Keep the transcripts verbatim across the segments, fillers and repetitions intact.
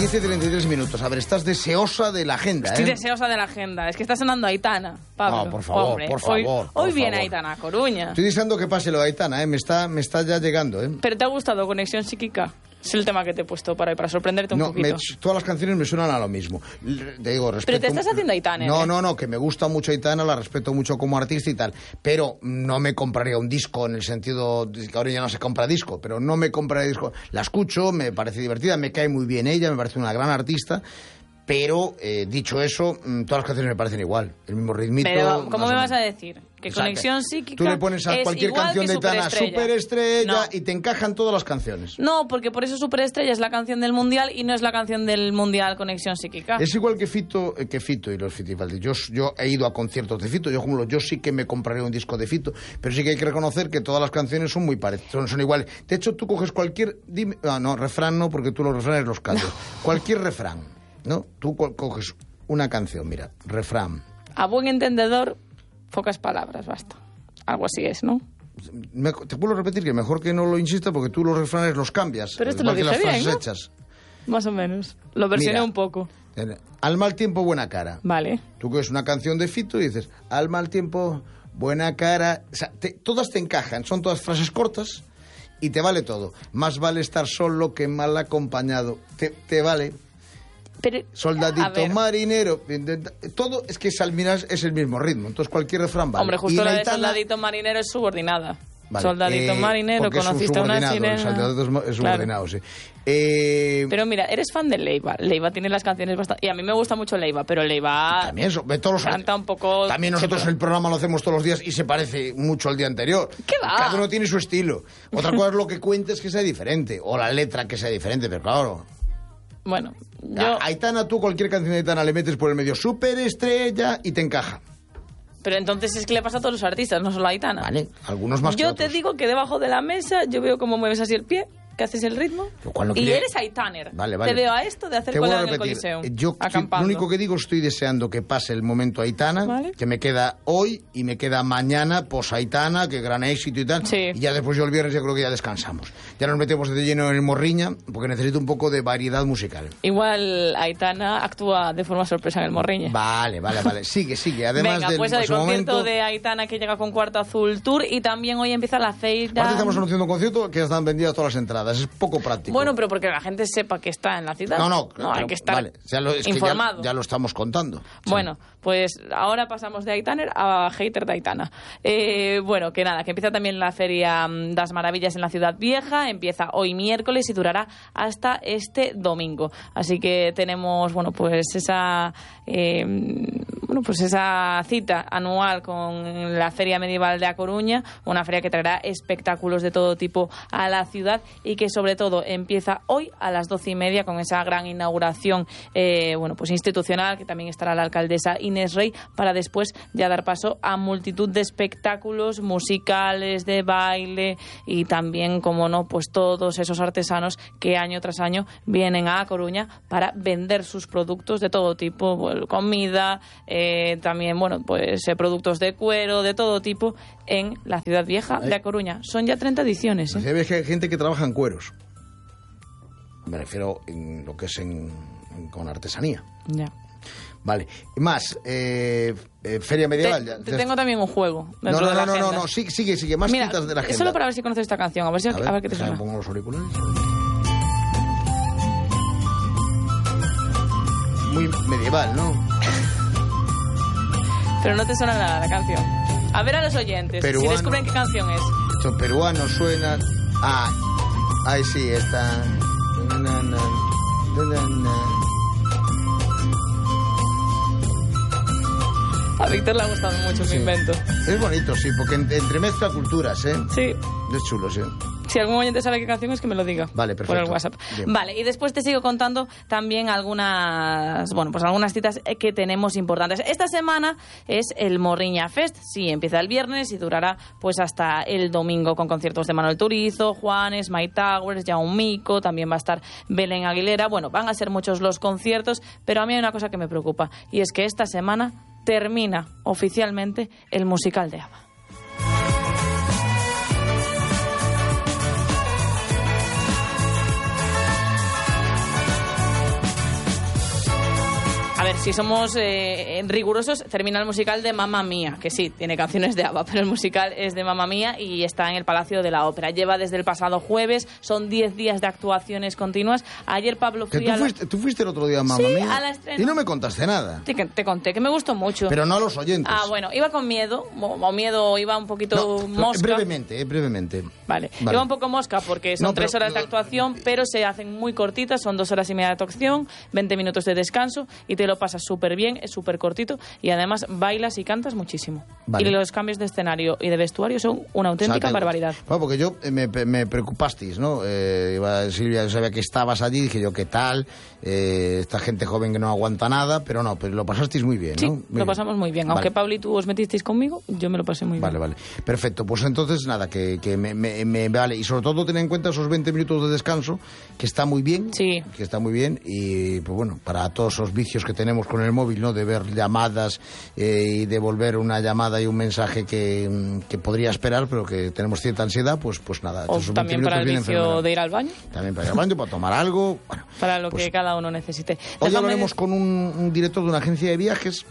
diez y treinta y tres minutos. A ver, estás deseosa de la agenda, Estoy ¿eh? deseosa de la agenda. Es que está sonando Aitana, Pablo. No, por favor, Hombre, por favor. Hoy, por hoy viene favor. Aitana a Coruña. Estoy deseando que pase lo de Aitana, ¿eh? Me está, me está ya llegando, ¿eh? ¿Pero te ha gustado Conexión Psíquica? Es el tema que te he puesto para hoy, para sorprenderte un No, poquito. me, todas las canciones me suenan a lo mismo. L- Te digo, respeto... Pero te estás haciendo Aitana, No, ¿eh? no, no, que me gusta mucho Aitana, la respeto mucho como artista y tal. Pero no me compraría un disco en el sentido de que ahora ya no se compra disco, pero no me compraría disco. La escucho, me parece divertida, me cae muy bien ella, me parece una gran artista. Pero, eh, dicho eso, todas las canciones me parecen igual. El mismo ritmito. Pero, ¿cómo me o vas a decir? Que O sea, Conexión que Psíquica tú le pones a es cualquier igual canción que de Aitana Superestrella. Superestrella No. y te encajan todas las canciones. No, porque por eso Superestrella es la canción del Mundial y no es la canción del Mundial Conexión Psíquica. Es igual que Fito, eh, que Fito y los Fitipaldi. Yo, yo he ido a conciertos de Fito, yo, como yo sí que me compraría un disco de Fito, pero sí que hay que reconocer que todas las canciones son muy parecidas, son, son iguales. De hecho, tú coges cualquier... Dime, ah, no, refrán no, porque tú los refranes los callas. No. Cualquier refrán, ¿no? Tú co- coges una canción, mira, refrán. A buen entendedor, pocas palabras, basta. Algo así es, ¿no? Me- te puedo repetir que mejor que no lo insista porque tú los refranes los cambias. Pero esto igual lo que dije las bien, frases ¿no? hechas. Más o menos. Lo versioné Mira. un poco. Al mal tiempo, buena cara. Vale. Tú coges una canción de Fito y dices, al mal tiempo, buena cara. O sea, te- todas te encajan, son todas frases cortas y te vale todo. Más vale estar solo que mal acompañado. Te, te vale. Pero, a Soldadito, ver, marinero. Todo es que al final es el mismo ritmo. Entonces cualquier refrán vale. Hombre, Y justo la de Aitana- soldadito marinero es subordinada. Vale, Soldadito eh, marinero, porque es un conociste a una subordinado, el sirena. soldadito es mo- es Claro. subordinado, sí. Eh, Pero mira, eres fan de Leiva. Leiva tiene las canciones bastante... Y a mí me gusta mucho Leiva, pero Leiva También, eso, de todos los- canta un poco... También nosotros Sí, pero- el programa lo hacemos todos los días y se parece mucho al día anterior. ¿Qué va? Cada uno tiene su estilo. Otra cosa es lo que cuentes que sea diferente, o la letra que sea diferente, pero claro. Bueno, yo... A Aitana, tú cualquier canción de Aitana le metes por el medio superestrella y te encaja. Pero entonces es que le pasa a todos los artistas, no solo a Aitana. Vale, algunos más que Yo otros. te digo que debajo de la mesa yo veo cómo mueves así el pie, que haces el ritmo. Pero cuando y quería- eres Aitaner. Vale, vale. Te veo a esto de hacer Te voy cola a en el repetir, Coliseo. eh, yo estoy- acampando. lo único que digo, estoy deseando que pase el momento Aitana, Vale. que me queda hoy y me queda mañana, pos Aitana, que gran éxito y tal. Sí. Y ya después yo el viernes yo creo que ya descansamos. Ya nos metemos de lleno en el Morriña, porque necesito un poco de variedad musical. Igual Aitana actúa de forma sorpresa en el Morriña. Vale, vale, vale. Sigue, sigue. Además Venga, del pues el ese concierto momento, de Aitana que llega con Cuarto Azul Tour y también hoy empieza la feira... aparte estamos anunciando un concierto que ya están vendidas todas las entradas. Es poco práctico. Bueno, pero porque la gente sepa que está en la ciudad. No, no, No, hay pero- que estar vale, ya lo, es que ya- informado. ya, lo estamos contando. Sí. Bueno, pues ahora pasamos de Aitaner a hater de Aitana. Eh, bueno, que nada, que empieza también la Feria mm, das Maravillas en la Ciudad Vieja, empieza hoy miércoles y durará hasta este domingo. Así que tenemos, bueno, pues esa eh, bueno, pues esa cita anual con la Feria Medieval de A Coruña, una feria que traerá espectáculos de todo tipo a la ciudad y que sobre todo empieza hoy a las doce y media con esa gran inauguración eh, bueno, pues institucional, que también estará la alcaldesa Inés Rey, para después ya dar paso a multitud de espectáculos musicales, de baile y también, como no, pues todos esos artesanos que año tras año vienen a A Coruña para vender sus productos de todo tipo, bueno, comida, eh, también, bueno, pues eh, productos de cuero, de todo tipo, en la Ciudad Vieja de A Coruña. Son ya treinta ediciones, ¿eh? Se ve que hay gente que trabaja en cueros. Me refiero en lo que es en, en- con artesanía. Ya. Vale. Más, eh, eh, Feria Medieval. Te, ya- te ya- tengo también un juego No, dentro no, de la no, no, no, agenda. no, sigue, sigue, sigue. Más Mira, citas de la agenda. solo para ver si conoces esta canción, a ver, si, a ver, qué te déjame suena. pongo los auriculares. Muy medieval, ¿no? Pero no te suena nada la canción. A ver a los oyentes, Peruano. si descubren qué canción es. Son peruanos, suena. Ah, ay, sí, está. Na, na, na, na, na. A Víctor le ha gustado mucho Sí. mi invento. Es bonito, sí, porque en- entremezcla culturas, ¿eh? Sí. Es chulo, sí. Si algún oyente sabe qué canción es, que me lo diga. Vale, Por perfecto. el WhatsApp. Bien. Vale, y después te sigo contando también algunas, bueno, pues algunas citas que tenemos importantes. Esta semana es el Morriña Fest. Sí, empieza el viernes y durará pues hasta el domingo con conciertos de Manuel Turizo, Juanes, My Towers, Jaumico, también va a estar Belén Aguilera. Bueno, van a ser muchos los conciertos, pero a mí hay una cosa que me preocupa y es que esta semana termina oficialmente el musical de ABBA. ver, si somos eh, rigurosos, termina el musical de Mamma Mía, que sí, tiene canciones de ABBA, pero el musical es de Mamma Mía y está en el Palacio de la Ópera. Lleva desde el pasado jueves, son diez días de actuaciones continuas. Ayer Pablo fui ¿Que tú, a la... fuiste, ¿Tú fuiste el otro día a Mamma Sí, Mía? a la estreno. Y no me contaste nada. Te, te conté que me gustó mucho. Pero no a los oyentes. Ah, bueno, iba con miedo, o, o miedo, iba un poquito No, mosca. brevemente, eh, brevemente. Vale. Vale. Iba un poco mosca porque son No, pero- tres horas de actuación, pero se hacen muy cortitas, son dos horas y media de actuación, veinte minutos de descanso y te lo pasas súper bien, es súper cortito y además bailas y cantas muchísimo. Vale. Y los cambios de escenario y de vestuario son una auténtica O sea, que- barbaridad. Bueno, porque yo eh, me, me preocupasteis, ¿no? Eh, iba, Silvia, yo sabía que estabas allí, dije yo, ¿qué tal? Eh, esta gente joven que no aguanta nada, pero no, pero lo pasasteis muy bien, Sí, ¿no? Muy lo bien. pasamos muy bien. Aunque Vale. Pablo y tú os metisteis conmigo, yo me lo pasé muy Vale, bien. vale. Perfecto. Pues entonces, nada, que, que me, me- me vale. Y sobre todo, ten en cuenta esos veinte minutos de descanso, que está muy bien. Sí. Que está muy bien. Y, pues bueno, para todos esos vicios que tenemos con el móvil, ¿no? De ver llamadas eh, y devolver una llamada y un mensaje que, mm, que podría esperar, pero que tenemos cierta ansiedad, pues, pues nada. O esos veinte también minutos para el vienen vicio fenomenal. de ir al baño, También para ir al baño, para tomar algo. Bueno, para lo pues que cada uno necesite. hoy Déjame hablaremos con un, un director de una agencia de viajes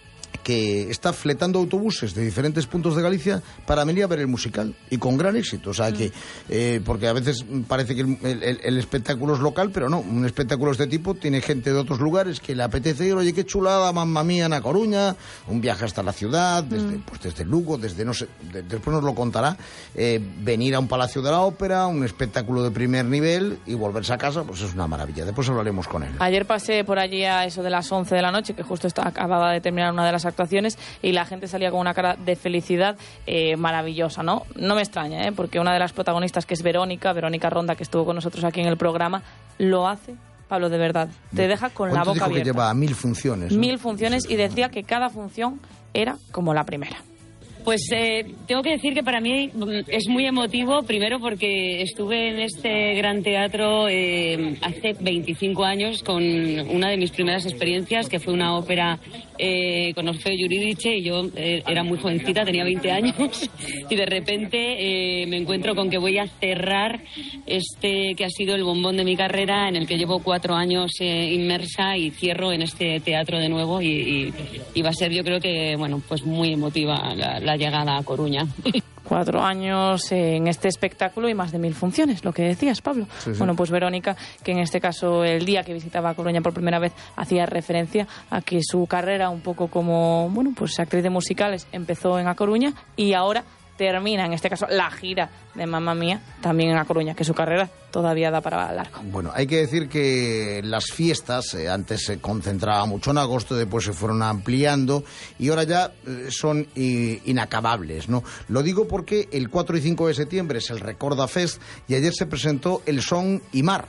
que está fletando autobuses de diferentes puntos de Galicia para venir a ver el musical, y con gran éxito. O sea que, eh, porque a veces parece que el, el- el espectáculo es local, pero no, un espectáculo de este tipo tiene gente de otros lugares que le apetece ir, oye, qué chulada, Mamma Mía, en A Coruña, un viaje hasta la ciudad, desde, pues desde Lugo, desde no sé, de- después nos lo contará, eh, venir a un Palacio de la Ópera, un espectáculo de primer nivel y volverse a casa, pues es una maravilla. Después hablaremos con él. Ayer pasé por allí a eso de las once de la noche, que justo está, acababa de terminar una de las actuaciones, y la gente salía con una cara de felicidad eh, maravillosa, ¿no? No me extraña, ¿eh? Porque una de las protagonistas, que es Verónica, Verónica Ronda, que estuvo con nosotros aquí en el programa, lo hace, Pablo, de verdad. Te deja con la ¿Cuánto boca dijo abierta. que lleva mil funciones? ¿no? Mil funciones, y decía que cada función era como la primera. Pues eh, tengo que decir que para mí mm, es muy emotivo, primero porque estuve en este gran teatro eh, hace veinticinco años con una de mis primeras experiencias, que fue una ópera eh, con Orfeo y Eurídice, y yo eh, era muy jovencita, tenía veinte años, y de repente eh, me encuentro con que voy a cerrar este que ha sido el bombón de mi carrera, en el que llevo cuatro años eh, inmersa, y cierro en este teatro de nuevo, y, y, y va a ser, yo creo que, bueno, pues muy emotiva la, la llegada a Coruña. Cuatro años en este espectáculo y más de mil funciones, lo que decías, Pablo. Sí, sí. Bueno, pues Verónica, que en este caso el día que visitaba Coruña por primera vez hacía referencia a que su carrera un poco como, bueno, pues actriz de musicales empezó en A Coruña y ahora termina, en este caso, la gira de Mamma Mía también en A Coruña, que su carrera todavía da para largo. Bueno, hay que decir que las fiestas eh, antes se concentraba mucho en agosto, después se fueron ampliando y ahora ya eh, son i- inacabables, ¿no? Lo digo porque el cuatro y cinco de septiembre es el Recorda Fest y ayer se presentó el Son y Mar,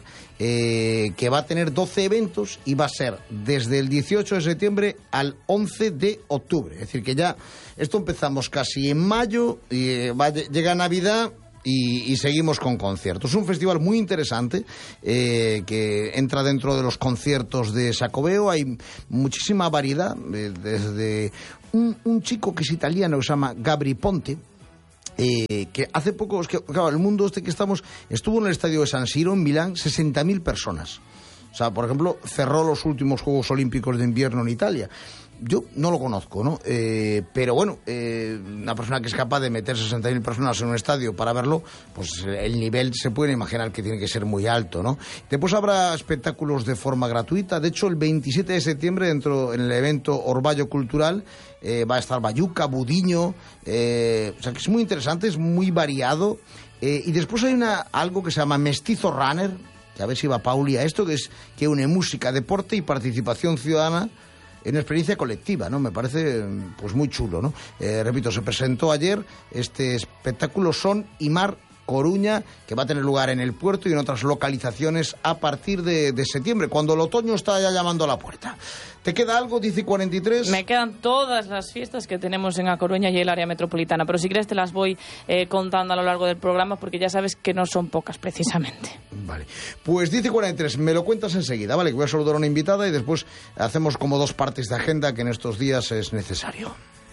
eh, que va a tener doce eventos y va a ser desde el dieciocho de septiembre al once de octubre. Es decir, que ya esto empezamos casi en mayo, y eh, va, llega Navidad y, y seguimos con conciertos. Es un festival muy interesante eh, que entra dentro de los conciertos de Xacobeo. Hay muchísima variedad, eh, desde un, un chico que es italiano que se llama Gabri Ponte, Eh, que hace poco, es que, claro, el mundo este que estamos, estuvo en el estadio de San Siro, en Milán, sesenta mil personas. O sea, por ejemplo, cerró los últimos Juegos Olímpicos de invierno en Italia. Yo no lo conozco, ¿no? Eh, pero bueno, eh, una persona que es capaz de meter sesenta mil personas en un estadio para verlo, pues el nivel se puede imaginar que tiene que ser muy alto, ¿no? Después habrá espectáculos de forma gratuita. De hecho, el veintisiete de septiembre, dentro en el evento Orballo Cultural, eh, va a estar Bayuca, Budiño, eh, o sea que es muy interesante, es muy variado. Eh, y después hay una algo que se llama Mestizo Runner, que a ver si va Pauli a esto, que es que une música, deporte y participación ciudadana en una experiencia colectiva, ¿no? Me parece pues muy chulo, ¿no? Eh, repito, se presentó ayer este espectáculo Son y Mar Coruña, que va a tener lugar en el puerto y en otras localizaciones a partir de, de septiembre, cuando el otoño está ya llamando a la puerta. ¿Te queda algo? Dice cuarenta y tres. Me quedan todas las fiestas que tenemos en A Coruña y el área metropolitana, pero si quieres te las voy eh, contando a lo largo del programa, porque ya sabes que no son pocas precisamente. Vale, pues dice cuarenta y tres, me lo cuentas enseguida, ¿vale? Que voy a saludar a una invitada y después hacemos como dos partes de agenda que en estos días es necesario.